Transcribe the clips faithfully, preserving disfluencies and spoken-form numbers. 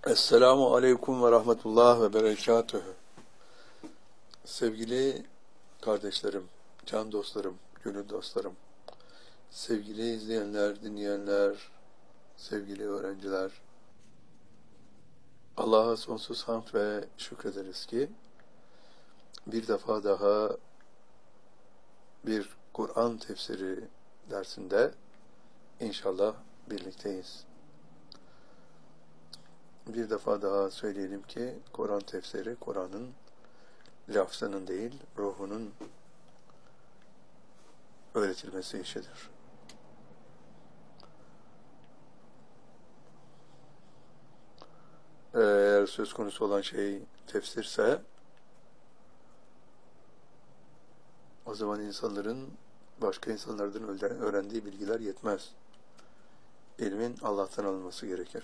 Esselamu Aleyküm ve Rahmetullah ve Berekatühü. Sevgili kardeşlerim, can dostlarım, gönül dostlarım, sevgili izleyenler, dinleyenler, sevgili öğrenciler, Allah'a sonsuz hamd ve şükrederiz ki bir defa daha bir Kur'an tefsiri dersinde inşallah birlikteyiz. Bir defa daha söyleyelim ki Kur'an tefsiri, Kur'an'ın lafzının değil, ruhunun öğretilmesi işidir. Eğer söz konusu olan şey tefsirse, o zaman insanların başka insanlardan öğrendiği bilgiler yetmez. İlmin Allah'tan alınması gerekir.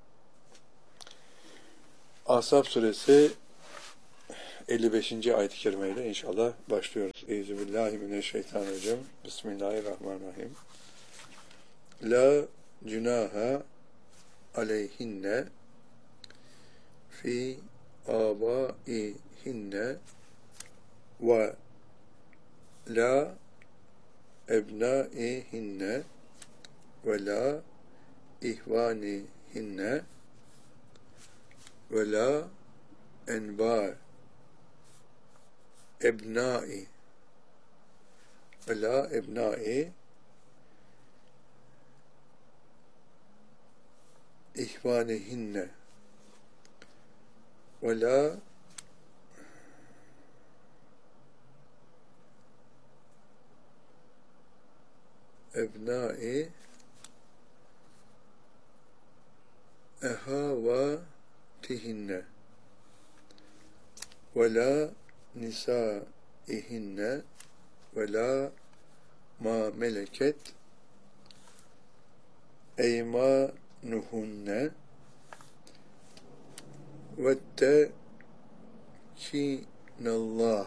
Ahzab suresi elli beşinci ayet-i kerimeyle inşallah başlıyoruz. Euzubillahimineşşeytanirracim. Bismillahirrahmanirrahim. La cunaha aleyhinne fi abaihinne ve la ebnaihinne ve la ihvanihinne ve la enba ebnai ve la ebnai ihvanihinne ve la ebnai ehavatihinne ve la nisaihinne ve la ma meleket eymanuhunne ve tekinallah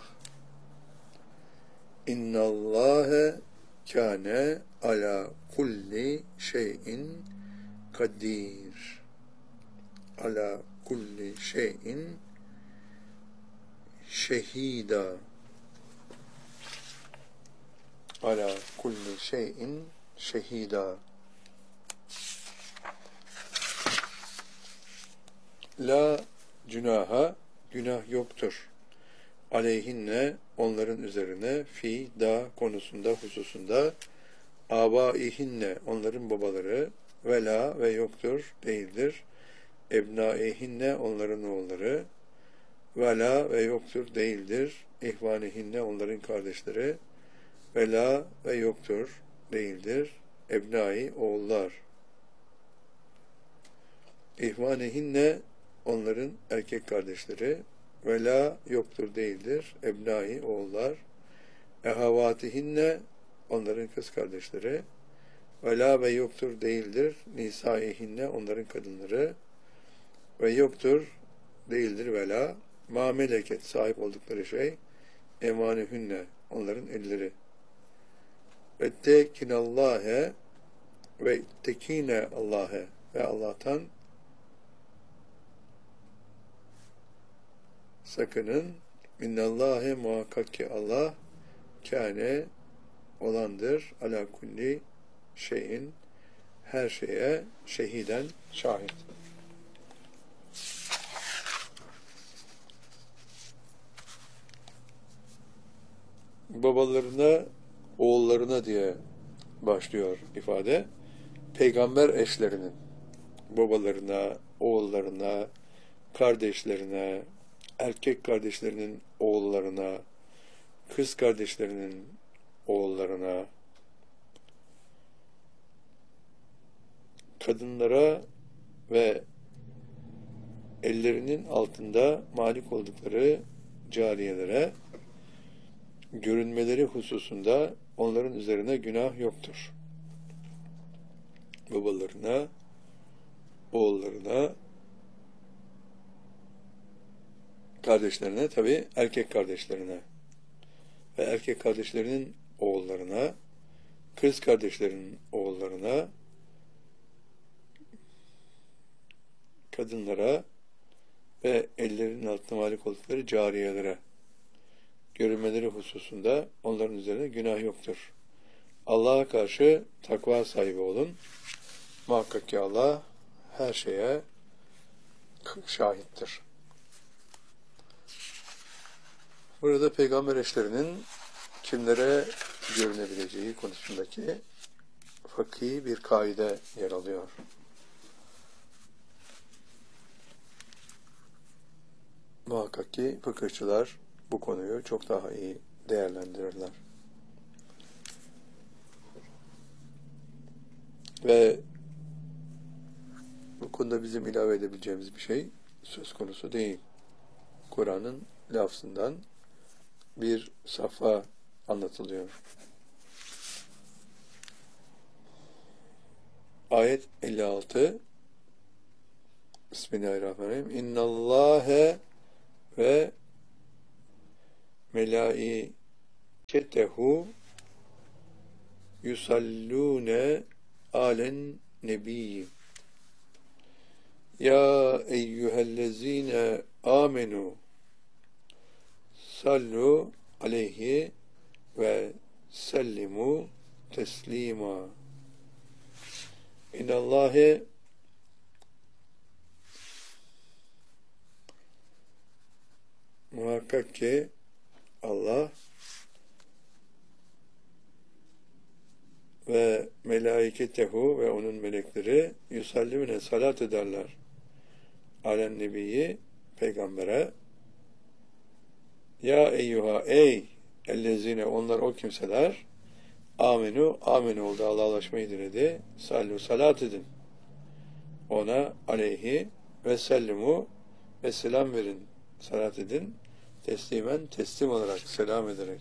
innallâhe kâne ala kulli şeyin kadir ala kulli şeyin şehida ala kulli şeyin şehida. La günaha, günah yoktur. Aleyhinne, onların üzerine, fi, da konusunda, hususunda, abaihinne, onların babaları, ve la ve yoktur, değildir. Ebnaihinne, onların oğulları, ve la ve yoktur, değildir. İhvanihinne, onların kardeşleri, ve la ve yoktur, değildir. Ebnai, oğullar. İhvanihinne, onların erkek kardeşleri, ve la yoktur, değildir. Ebnai, oğullar. Ehavatihinne, onların kız kardeşleri, ve la ve yoktur, değildir. Nisaihinne, onların kadınları, ve yoktur, değildir. Ve la ma meleket, sahip oldukları şey, emanihünne, onların elleri. Ve tekinallâhe ve tekine Allah'e, ve Allah'tan sakının. İnnallâhe, muhakkak ki Allah, kâne, olandır, ala kulli şeyin, her şeye şehiden şahit. Babalarına, oğullarına diye başlıyor ifade. Peygamber eşlerinin babalarına, oğullarına, kardeşlerine, erkek kardeşlerinin oğullarına, kız kardeşlerinin oğullarına, kadınlara ve ellerinin altında malik oldukları cariyelere görünmeleri hususunda onların üzerine günah yoktur. Babalarına, oğullarına, kardeşlerine, tabi erkek kardeşlerine ve erkek kardeşlerinin oğullarına, kız kardeşlerinin oğullarına, kadınlara ve ellerinin altına malik oldukları cariyelere görünmeleri hususunda onların üzerine günah yoktur. Allah'a karşı takva sahibi olun. Muhakkak ki Allah her şeye şahittir. Burada peygamber eşlerinin kimlere görünebileceği konusundaki fıkhi bir kaide yer alıyor. Muhakkak ki fıkıhçılar bu konuyu çok daha iyi değerlendirirler. Ve bu konuda bizim ilave edebileceğimiz bir şey söz konusu değil. Kur'an'ın lafzından bir safha anlatılıyor. Ayet elli altı Bismillahirrahmanirrahim. İnnallâhe ve melâiketehu yusallûne alen nebiyyi. Ya eyyühellezîne âmenû sallu aleyhi ve sellimu teslima. İnnallâhe muhakkak ki Allah ve melaiketehu ve onun melekleri yusallimine salat ederler. Alen nebiyyi peygambere. Ya eyyuha ey ellezine onlar o kimseler amenu amen oldu Allah'laşmayı diledi. Sallu salat edin. Ona aleyhi ve sellimu ve selam verin. Salat edin. Teslimen teslim olarak selam ederek.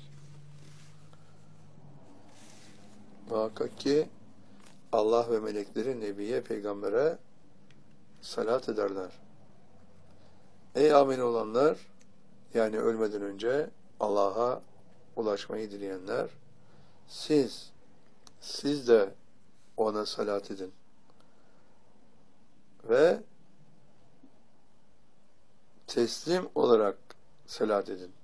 Muhakkak ki Allah ve melekleri Nebiye, Peygamber'e salat ederler. Ey amin olanlar, yani ölmeden önce Allah'a ulaşmayı dileyenler, siz, siz de ona salat edin. Ve teslim olarak salat edin.